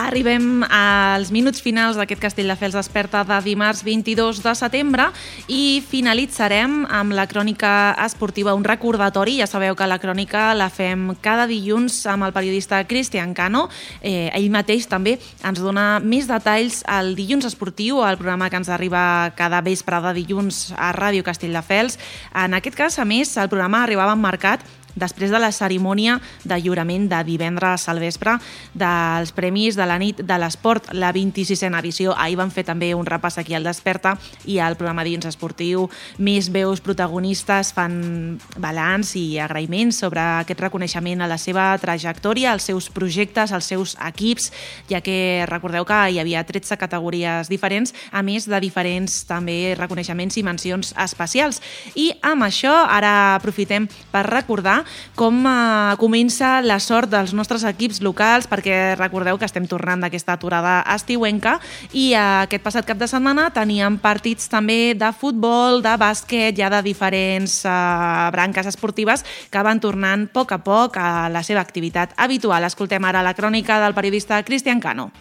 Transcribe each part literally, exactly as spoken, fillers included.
Arribem als minuts finals d'aquest Castelldefels Desperta de dimarts vint-i-dos de setembre i finalitzarem amb la crònica esportiva, un recordatori. Ja sabeu que la crònica la fem cada dilluns amb el periodista Cristian Cano. Eh, ell mateix també ens dona més detalls al Dilluns Esportiu, el programa que ens arriba cada vespre de dilluns a Ràdio Castelldefels. En aquest cas, a més, el programa arribava emmarcat després de la cerimònia de lliurament de divendres al vespre dels Premis de la Nit de l'Esport, la vint-i-sisena edició. Ahir vam fer també un repàs aquí al Desperta i al programa Dilluns Esportiu. Més veus protagonistes fan balanç i agraïments sobre aquest reconeixement a la seva trajectòria, als seus projectes, als seus equips, ja que recordeu que hi havia tretze categories diferents, a més de diferents també reconeixements i mencions especials. I amb això ara aprofitem per recordar com eh, comença la sort dels nostres equips locals, perquè recordeu que estem tornant d'aquesta aturada estiuenca i eh, aquest passat cap de setmana teníem partits també de futbol, de bàsquet, ja de diferents eh, branques esportives que van tornant a poc a poc a la seva activitat habitual. Escoltem ara la crònica del periodista Cristian Cano.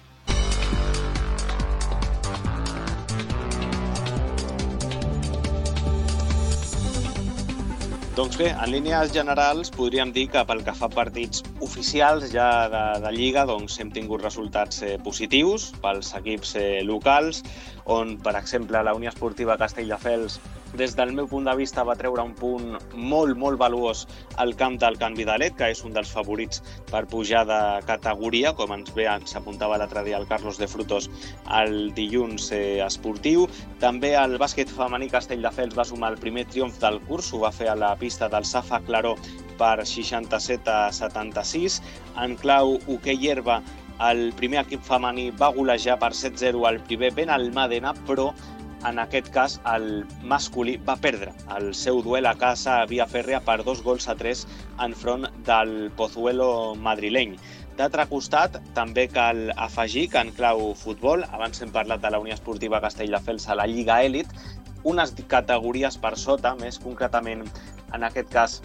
Doncs bé, en línies generals podríem dir que pel que fa a partits oficials ja de, de Lliga doncs hem tingut resultats eh, positius pels equips eh, locals, on, per exemple, la Unió Esportiva Castelldefels, des del meu punt de vista, va treure un punt molt, molt valuós al camp del Can Vidalet, que és un dels favorits per pujar de categoria, com ens bé ens apuntava l'altre dia el Carlos de Frutos al dilluns eh, esportiu. També el bàsquet femení Castelldefels va sumar el primer triomf del curs, ho va fer a la pista del Safa Claró per seixanta-set a setanta-sis. En clau hoquei herba, el primer equip femení va golejar per set zero al primer Benalmàdena, però en aquest cas el masculí va perdre el seu duel a casa a Via Fèrrea per dos gols a tres enfront del Pozuelo madrileny. D'altre costat, també cal afegir que en clau futbol, abans hem parlat de la Unió Esportiva Castelldefels a la Lliga Elit, unes categories per sota, més concretament en aquest cas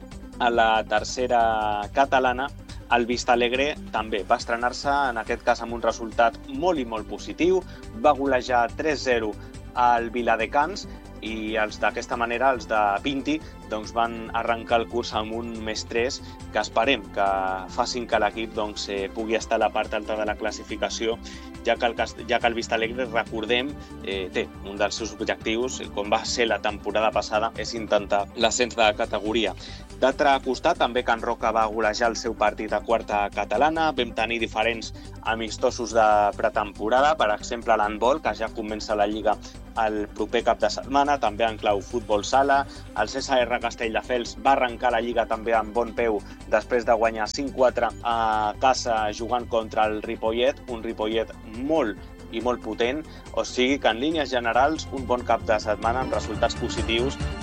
a la tercera catalana, el Vistalegre també va estrenar-se, en aquest cas amb un resultat molt i molt positiu, va golejar tres zero al Viladecans i els d'aquesta manera, els de Pinti, doncs van arrencar el curs amb un més tres que esperem que facin que l'equip doncs, eh, pugui estar a la part alta de la classificació, ja que el, ja que el Vistalegre, recordem, eh, té un dels seus objectius, com va ser la temporada passada, és intentar l'ascens de categoria. D'altre costat, també Can Roca va golejar el seu partit a quarta catalana. Vam tenir diferents amistosos de pretemporada, per exemple l'handbol, que ja comença la Lliga el proper cap de setmana, també en clau futbol sala. El C S R Castelldefels va arrencar la Lliga també amb bon peu després de guanyar cinc quatre a casa jugant contra el Ripollet, un Ripollet molt i molt potent, o sigui que en línies generals un bon cap de setmana amb resultats positius